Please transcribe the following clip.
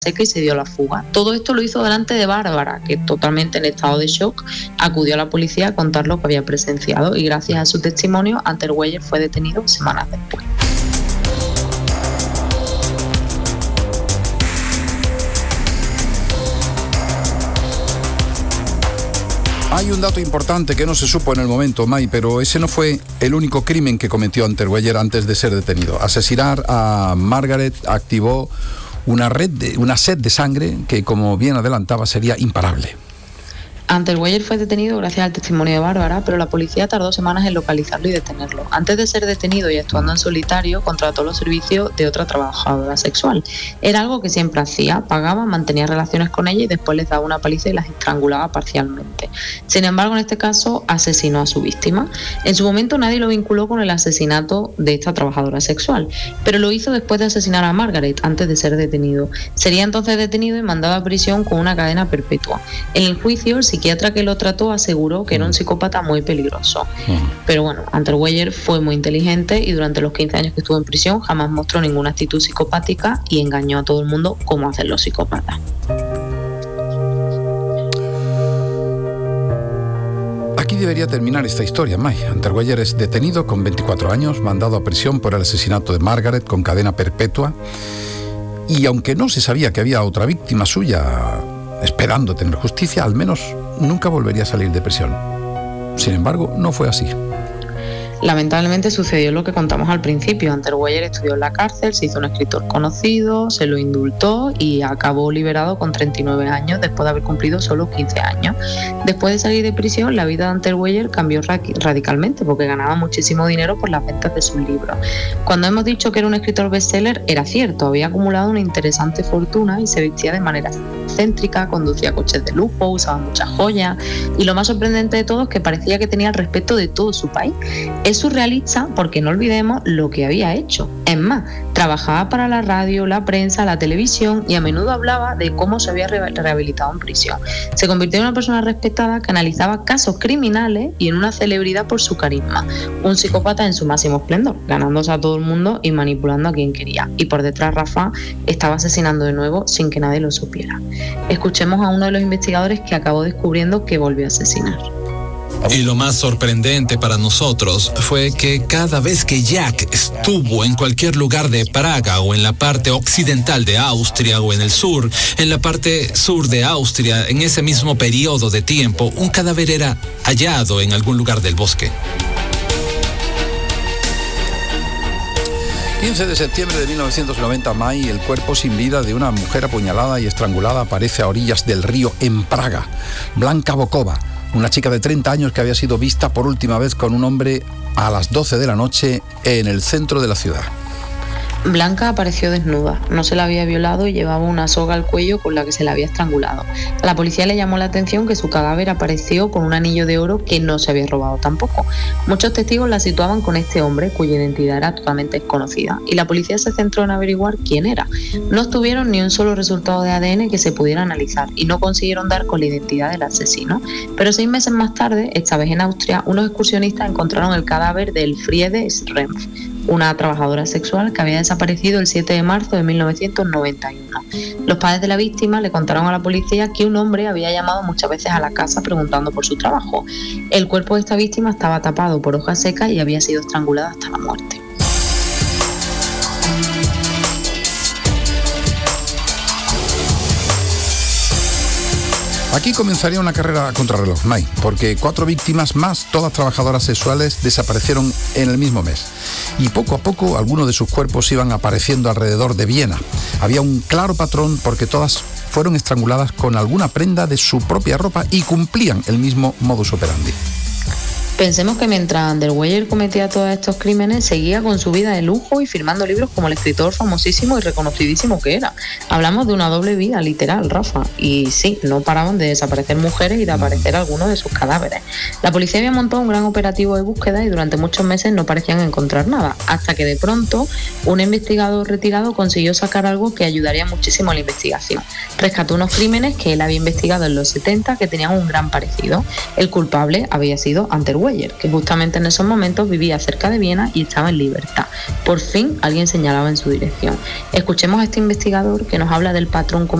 seca y se dio la fuga. Todo esto lo hizo delante de Bárbara, que totalmente en estado de shock acudió a la policía a contar lo que había presenciado y gracias a su testimonio Unterweger fue detenido semanas después. Hay un dato importante que no se supo en el momento, May, pero ese no fue el único crimen que cometió Unterweger antes de ser detenido. Asesinar a Margaret activó una sed de sangre que, como bien adelantaba, sería imparable. Unterweger fue detenido gracias al testimonio de Bárbara, pero la policía tardó semanas en localizarlo y detenerlo. Antes de ser detenido y actuando en solitario, contrató los servicios de otra trabajadora sexual. Era algo que siempre hacía, pagaba, mantenía relaciones con ella y después les daba una paliza y las estrangulaba parcialmente. Sin embargo, en este caso, asesinó a su víctima. En su momento nadie lo vinculó con el asesinato de esta trabajadora sexual, pero lo hizo después de asesinar a Margaret, antes de ser detenido. Sería entonces detenido y mandado a prisión con una cadena perpetua. En el juicio, el psiquiatra que lo trató aseguró que era un psicópata muy peligroso. Pero bueno, Unterweger fue muy inteligente y durante los 15 años que estuvo en prisión jamás mostró ninguna actitud psicopática y engañó a todo el mundo como hacen los psicópatas. Aquí debería terminar esta historia, May. Unterweger es detenido con 24 años, mandado a prisión por el asesinato de Margaret con cadena perpetua. Y aunque no se sabía que había otra víctima suya esperando tener justicia, al menos nunca volvería a salir de prisión. Sin embargo, no fue así. Lamentablemente sucedió lo que contamos al principio. Unterweger estudió en la cárcel, se hizo un escritor conocido, se lo indultó y acabó liberado con 39 años después de haber cumplido solo 15 años. Después de salir de prisión, la vida de Unterweger cambió radicalmente porque ganaba muchísimo dinero por las ventas de sus libros. Cuando hemos dicho que era un escritor bestseller, era cierto, había acumulado una interesante fortuna y se vestía de manera excéntrica, conducía coches de lujo, usaba muchas joyas y lo más sorprendente de todo es que parecía que tenía el respeto de todo su país. Es surrealista porque no olvidemos lo que había hecho. Es más, trabajaba para la radio, la prensa, la televisión y a menudo hablaba de cómo se había rehabilitado en prisión. Se convirtió en una persona respetada que analizaba casos criminales y en una celebridad por su carisma. Un psicópata en su máximo esplendor, ganándose a todo el mundo y manipulando a quien quería. Y por detrás Rafa estaba asesinando de nuevo sin que nadie lo supiera. Escuchemos a uno de los investigadores que acabó descubriendo que volvió a asesinar. Y lo más sorprendente para nosotros fue que cada vez que Jack estuvo en cualquier lugar de Praga o en la parte occidental de Austria o en el sur, en la parte sur de Austria, en ese mismo periodo de tiempo, un cadáver era hallado en algún lugar del bosque. 15 de septiembre de 1990, May, el cuerpo sin vida de una mujer apuñalada y estrangulada aparece a orillas del río en Praga. Blanka Bokova, una chica de 30 años que había sido vista por última vez con un hombre a las 12 de la noche en el centro de la ciudad. Blanka apareció desnuda, no se la había violado y llevaba una soga al cuello con la que se la había estrangulado. A la policía le llamó la atención que su cadáver apareció con un anillo de oro que no se había robado tampoco. Muchos testigos la situaban con este hombre cuya identidad era totalmente desconocida y la policía se centró en averiguar quién era. No obtuvieron ni un solo resultado de ADN que se pudiera analizar y no consiguieron dar con la identidad del asesino. Pero 6 meses más tarde, esta vez en Austria, unos excursionistas encontraron el cadáver de Elfriede Schrempf, una trabajadora sexual que había desaparecido el 7 de marzo de 1991. Los padres de la víctima le contaron a la policía que un hombre había llamado muchas veces a la casa preguntando por su trabajo. El cuerpo de esta víctima estaba tapado por hojas secas y había sido estrangulada hasta la muerte. Aquí comenzaría una carrera a contrarreloj, May, porque 4 víctimas más, todas trabajadoras sexuales, desaparecieron en el mismo mes. Y poco a poco algunos de sus cuerpos iban apareciendo alrededor de Viena. Había un claro patrón porque todas fueron estranguladas con alguna prenda de su propia ropa y cumplían el mismo modus operandi. Pensemos que mientras Unterweger cometía todos estos crímenes, seguía con su vida de lujo y firmando libros como el escritor famosísimo y reconocidísimo que era. Hablamos de una doble vida, literal, Rafa. Y sí, no paraban de desaparecer mujeres y de aparecer algunos de sus cadáveres. La policía había montado un gran operativo de búsqueda y durante muchos meses no parecían encontrar nada, hasta que de pronto un investigador retirado consiguió sacar algo que ayudaría muchísimo a la investigación. Rescató unos crímenes que él había investigado en los 70 que tenían un gran parecido. El culpable había sido Unterweger. Unterweyer, que justamente en esos momentos vivía cerca de Viena y estaba en libertad. Por fin alguien señalaba en su dirección. Escuchemos a este investigador que nos habla del patrón